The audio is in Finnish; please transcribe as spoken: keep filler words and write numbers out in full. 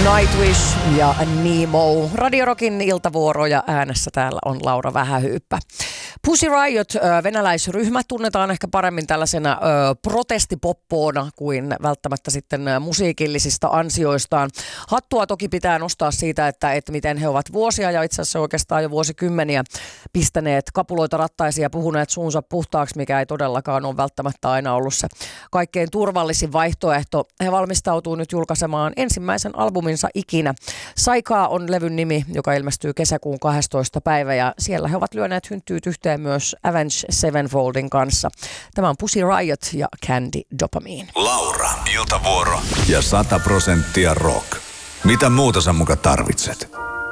Nightwish ja Nemo. Radio Rockin iltavuoro ja äänessä täällä on Laura Vähähyyppä. Pussy Riot, venäläisryhmä, tunnetaan ehkä paremmin tällaisena ö, protestipoppoona kuin välttämättä sitten musiikillisista ansioistaan. Hattua toki pitää nostaa siitä, että, että miten he ovat vuosia ja itse asiassa oikeastaan jo vuosikymmeniä pistäneet kapuloita rattaisiin ja puhuneet suunsa puhtaaksi, mikä ei todellakaan ole välttämättä aina ollut se kaikkein turvallisin vaihtoehto. He valmistautuu nyt julkaisemaan ensimmäisen albuminsa ikinä. Saikaa on levyn nimi, joka ilmestyy kesäkuun kahdestoista päivä ja siellä he ovat lyöneet hynttyyt yhteen myös Avenged Sevenfoldin kanssa. Tämä on Pussy Riot ja Candy Dopamine. Laura, iltavuoro ja sata prosenttia rock. Mitä muuta sä muka tarvitset?